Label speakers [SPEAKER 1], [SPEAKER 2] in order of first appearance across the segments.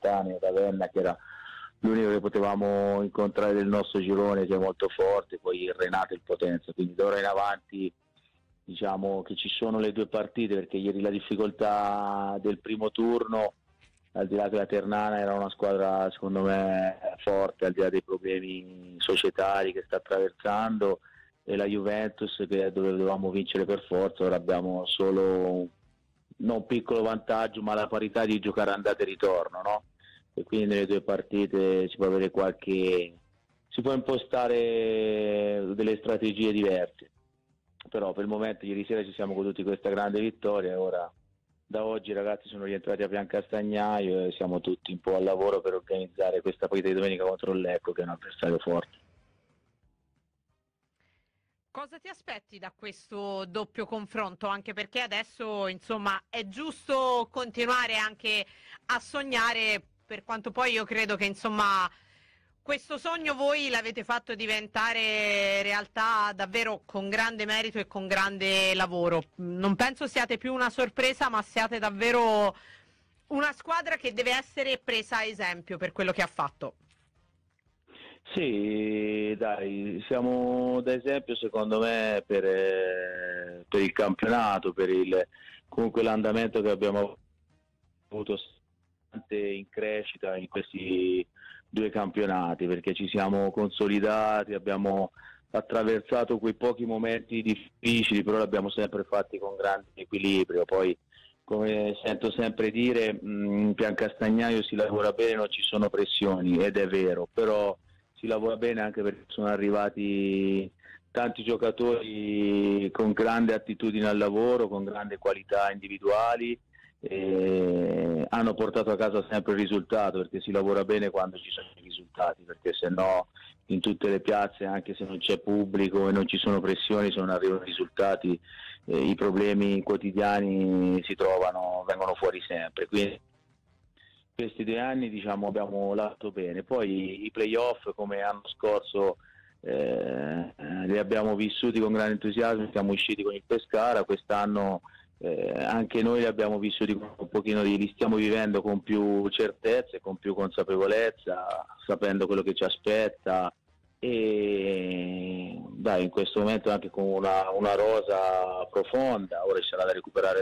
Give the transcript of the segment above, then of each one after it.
[SPEAKER 1] Cattaneo, Ravenna, che era l'unico che potevamo incontrare del nostro girone, che è molto forte, poi il Renato e il Potenza, quindi da ora in avanti diciamo che ci sono le due partite, perché ieri la difficoltà del primo turno, al di là che la Ternana era una squadra secondo me forte, al di là dei problemi societari che sta attraversando, e la Juventus che dovevamo vincere per forza, ora abbiamo solo non un piccolo vantaggio ma la parità di giocare andata e ritorno, no? E quindi nelle due partite si può avere si può impostare delle strategie diverse, però per il momento ieri sera ci siamo goduti questa grande vittoria e ora da oggi i ragazzi sono rientrati a Piancastagnaio e siamo tutti un po' al lavoro per organizzare questa partita di domenica contro il Lecco, che è un avversario forte.
[SPEAKER 2] Cosa ti aspetti da questo doppio confronto? Anche perché adesso, insomma, è giusto continuare anche a sognare, per quanto poi io credo che, insomma, questo sogno voi l'avete fatto diventare realtà davvero con grande merito e con grande lavoro. Non penso siate più una sorpresa, ma siate davvero una squadra che deve essere presa a esempio per quello che ha fatto.
[SPEAKER 1] Sì, dai, siamo da esempio secondo me per il campionato, comunque l'andamento che abbiamo avuto in crescita in questi due campionati, perché ci siamo consolidati, abbiamo attraversato quei pochi momenti difficili, però l'abbiamo sempre fatti con grande equilibrio. Poi, come sento sempre dire, in Piancastagnaio si lavora bene, non ci sono pressioni, ed è vero, però si lavora bene anche perché sono arrivati tanti giocatori con grande attitudine al lavoro, con grande qualità individuali, e hanno portato a casa sempre il risultato, perché si lavora bene quando ci sono i risultati, perché se no in tutte le piazze, anche se non c'è pubblico e non ci sono pressioni, se non arrivano i risultati, i problemi quotidiani vengono fuori sempre. Quindi questi 2 anni diciamo abbiamo lavorato bene. Poi i playoff come l'anno scorso li abbiamo vissuti con grande entusiasmo, siamo usciti con il Pescara, quest'anno anche noi li abbiamo vissuti con un pochino li stiamo vivendo con più certezza e con più consapevolezza, sapendo quello che ci aspetta, e dai, in questo momento anche con una rosa profonda. Ora ci sarà da recuperare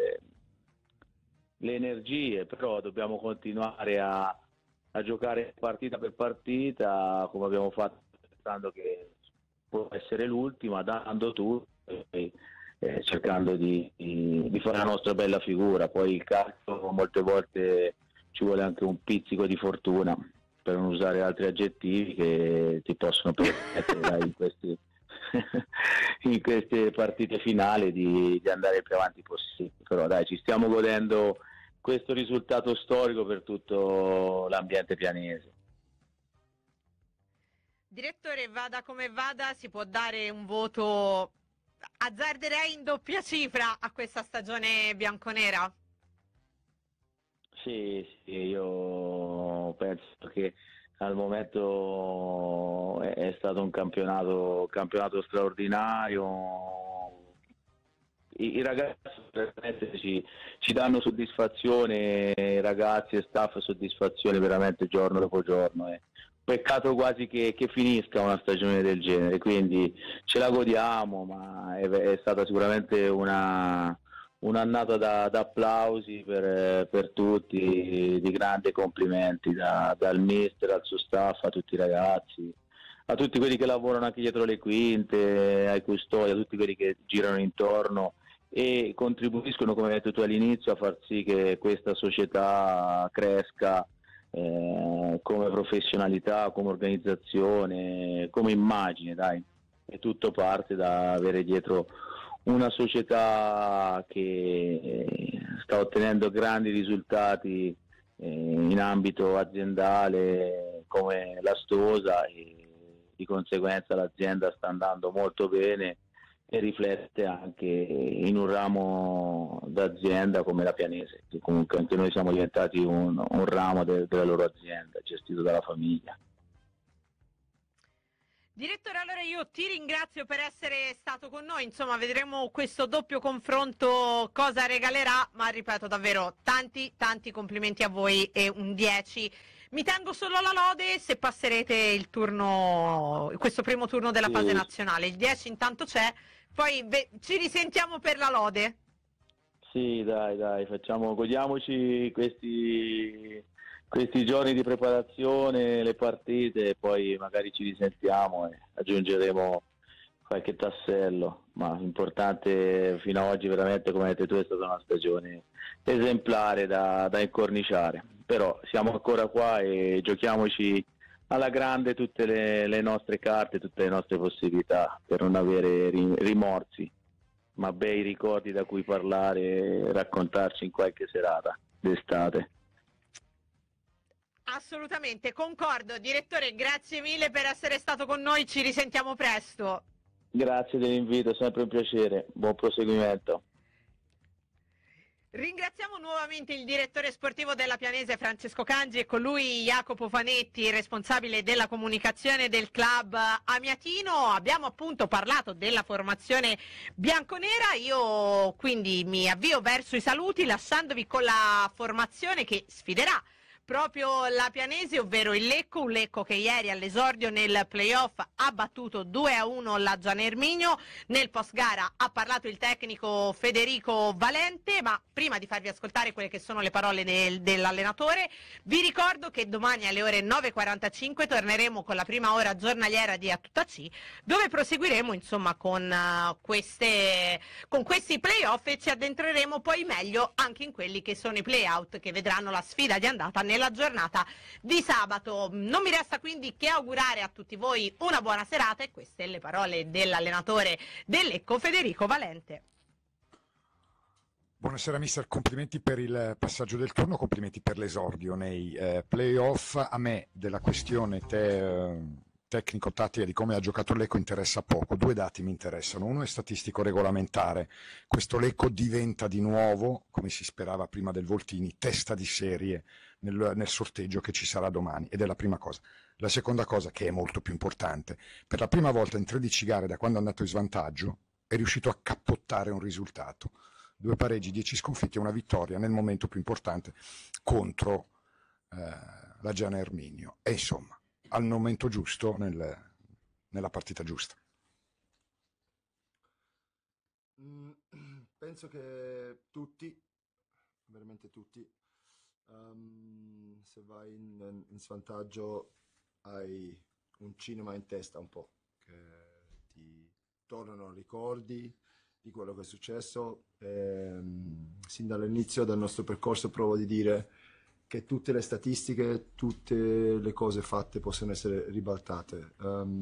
[SPEAKER 1] le energie, però dobbiamo continuare a giocare partita per partita come abbiamo fatto, pensando che può essere l'ultima, dando tutto e cercando di fare la nostra bella figura. Poi il calcio molte volte ci vuole anche un pizzico di fortuna, per non usare altri aggettivi che ti possono permettere in queste partite finali di andare il più avanti possibile. Però dai, ci stiamo godendo questo risultato storico per tutto l'ambiente pianese.
[SPEAKER 2] Direttore, vada come vada, si può dare un voto, azzarderei in doppia cifra, a questa stagione bianconera?
[SPEAKER 1] Sì, io penso che al momento è stato un campionato straordinario. I ragazzi veramente ci danno soddisfazione, ragazzi e staff, soddisfazione veramente giorno dopo giorno. Peccato quasi che finisca una stagione del genere, quindi ce la godiamo, ma è stata sicuramente un'annata da applausi per tutti, di grandi complimenti, dal mister al suo staff, a tutti i ragazzi, a tutti quelli che lavorano anche dietro le quinte, ai custodi, a tutti quelli che girano intorno e contribuiscono, come hai detto tu all'inizio, a far sì che questa società cresca come professionalità, come organizzazione, come immagine, dai. E tutto parte da avere dietro una società che sta ottenendo grandi risultati in ambito aziendale come la Stosa, e di conseguenza l'azienda sta andando molto bene e riflette anche in un ramo d'azienda come la Pianese, che comunque anche noi siamo diventati un ramo della loro azienda, gestito dalla famiglia.
[SPEAKER 2] Direttore, allora io ti ringrazio per essere stato con noi, insomma vedremo questo doppio confronto cosa regalerà, ma ripeto davvero tanti complimenti a voi e un 10. Mi tengo solo la lode se passerete il turno, questo primo turno della fase
[SPEAKER 1] Sì,
[SPEAKER 2] nazionale, il 10 intanto c'è, poi ci risentiamo per la lode.
[SPEAKER 1] sì, dai, godiamoci questi giorni di preparazione, le partite, e poi magari ci risentiamo e aggiungeremo qualche tassello, ma l'importante fino ad oggi veramente, come hai detto tu, è stata una stagione esemplare da incorniciare, però siamo ancora qua e giochiamoci alla grande tutte le nostre carte, tutte le nostre possibilità per non avere rimorsi, ma bei ricordi da cui parlare e raccontarci in qualche serata d'estate.
[SPEAKER 2] Assolutamente, concordo. Direttore, grazie mille per essere stato con noi, ci risentiamo presto.
[SPEAKER 1] Grazie dell'invito, è sempre un piacere, buon proseguimento.
[SPEAKER 2] Ringraziamo nuovamente il direttore sportivo della Pianese Francesco Cangi e con lui Jacopo Fanetti, responsabile della comunicazione del club amiatino. Abbiamo appunto parlato della formazione bianconera, io quindi mi avvio verso i saluti lasciandovi con la formazione che sfiderà proprio la Pianese, ovvero il Lecco, un Lecco che ieri all'esordio nel playoff ha battuto 2-1 la Gian Erminio. Nel post gara ha parlato il tecnico Federico Valente, ma prima di farvi ascoltare quelle che sono le parole dell'allenatore, vi ricordo che domani alle ore 9:45 torneremo con la prima ora giornaliera di A Tutta C, dove proseguiremo insomma con questi playoff e ci addentreremo poi meglio anche in quelli che sono i playout che vedranno la sfida di andata nella giornata di sabato. Non mi resta quindi che augurare a tutti voi una buona serata e queste le parole dell'allenatore del Lecco Federico Valente.
[SPEAKER 3] Buonasera mister, complimenti per il passaggio del turno, complimenti per l'esordio nei playoff. A me della questione tecnico-tattica di come ha giocato il Lecco interessa poco, due dati mi interessano, uno è statistico regolamentare, questo Lecco diventa di nuovo, come si sperava prima del Voltini, testa di serie nel sorteggio che ci sarà domani, ed è la prima cosa. La seconda cosa, che è molto più importante, per la prima volta in 13 gare da quando è andato in svantaggio è riuscito a cappottare un risultato. 2 pareggi, 10 sconfitte e una vittoria nel momento più importante contro la Gian Erminio. E insomma, al momento giusto, nella partita giusta.
[SPEAKER 4] Penso che tutti, veramente tutti, se vai in svantaggio hai un cinema in testa un po', che ti tornano ricordi di quello che è successo. Sin dall'inizio del nostro percorso provo di dire che tutte le statistiche, tutte le cose fatte possono essere ribaltate.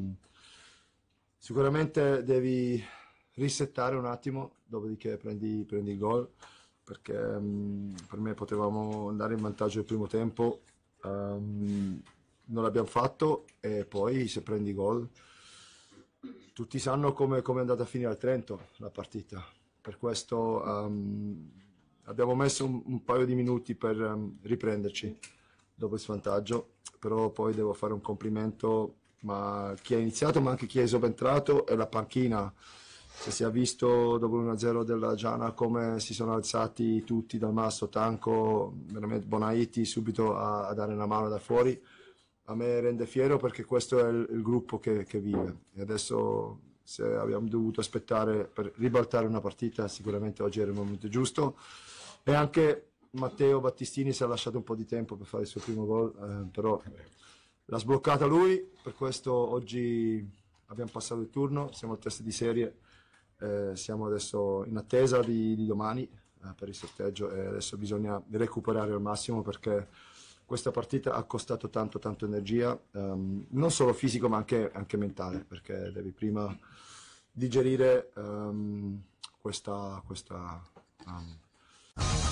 [SPEAKER 4] Sicuramente devi risettare un attimo, dopodiché prendi il gol, perché per me potevamo andare in vantaggio il primo tempo, non l'abbiamo fatto e poi se prendi gol tutti sanno come è andata a finire al Trento la partita, per questo abbiamo messo un paio di minuti per riprenderci dopo il svantaggio, però poi devo fare un complimento a chi ha iniziato ma anche chi è subentrato e la panchina. Se si è visto dopo l'1-0 della Giana come si sono alzati tutti, Dalmasso, Tanco, veramente Bonaiti subito a dare una mano da fuori, a me rende fiero perché questo è il gruppo che vive. E adesso se abbiamo dovuto aspettare per ribaltare una partita, sicuramente oggi era il momento giusto. E anche Matteo Battistini si è lasciato un po' di tempo per fare il suo primo gol, però l'ha sbloccata lui, per questo oggi abbiamo passato il turno, siamo al test di serie. Siamo adesso in attesa di domani per il sorteggio e adesso bisogna recuperare al massimo perché questa partita ha costato tanto energia, non solo fisico ma anche mentale, perché devi prima digerire questa